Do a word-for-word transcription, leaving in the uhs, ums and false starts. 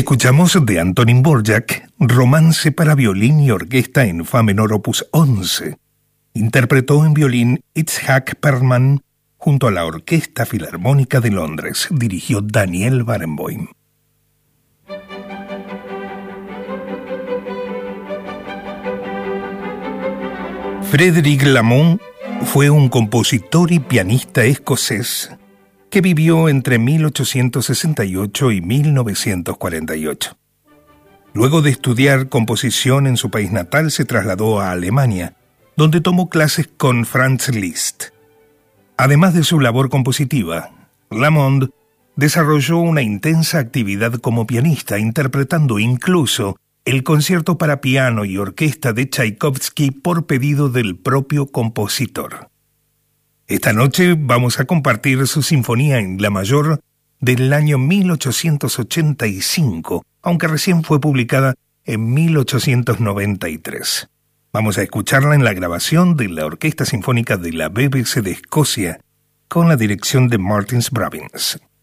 Escuchamos de Antonín Dvořák, Romance para violín y orquesta en fa menor opus once. Interpretó en violín Itzhak Perlman junto a la Orquesta Filarmónica de Londres. Dirigió Daniel Barenboim. Frédéric Lamont fue un compositor y pianista escocés que vivió entre mil ochocientos sesenta y ocho y mil novecientos cuarenta y ocho. Luego de estudiar composición en su país natal, se trasladó a Alemania, donde tomó clases con Franz Liszt. Además de su labor compositiva, Lamont desarrolló una intensa actividad como pianista, interpretando incluso el concierto para piano y orquesta de Tchaikovsky por pedido del propio compositor. Esta noche vamos a compartir su sinfonía en la mayor del año mil ochocientos ochenta y cinco, aunque recién fue publicada en mil ochocientos noventa y tres. Vamos a escucharla en la grabación de la Orquesta Sinfónica de la B B C de Escocia, con la dirección de Martins Brabbins.